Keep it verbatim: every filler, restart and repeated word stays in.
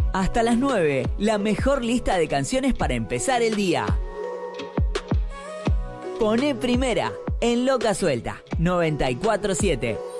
Hasta las nueve, la mejor lista de canciones para empezar el día. Poné Primera en Loca Suelta noventa y cuatro siete.